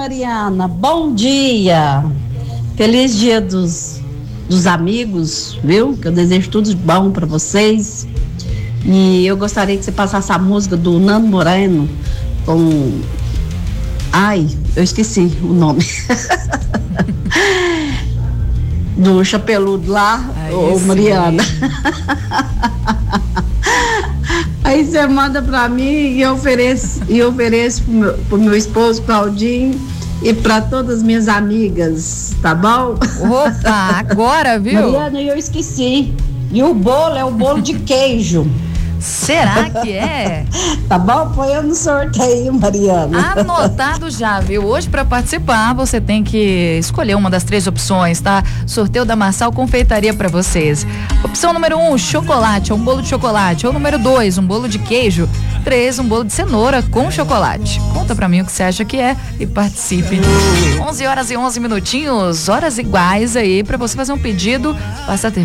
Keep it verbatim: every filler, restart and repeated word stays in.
Mariana, bom dia. Feliz dia dos, dos amigos, viu? Que eu desejo tudo de bom para vocês. E eu gostaria que você passasse a música do Nando Moreno com... Ai, eu esqueci o nome. Do Chapeludo lá, ô Mariana. Aí você manda pra mim e eu ofereço, e eu ofereço pro meu, pro meu esposo Claudinho e pra todas as minhas amigas, tá bom? Opa, agora, viu? Mariana, eu esqueci. E o bolo é o bolo de queijo. Será que é? Tá bom? Põe eu no sorteio, Mariana. Anotado já, viu? Hoje, para participar, você tem que escolher uma das três opções, tá? Sorteio da Marçal Confeitaria para vocês. Opção número um, chocolate, um bolo de chocolate. Ou número dois, um bolo de queijo. Três, um bolo de cenoura com chocolate. Conta pra mim o que você acha que é e participe. onze horas e onze minutinhos, horas iguais aí, para você fazer um pedido. Basta ter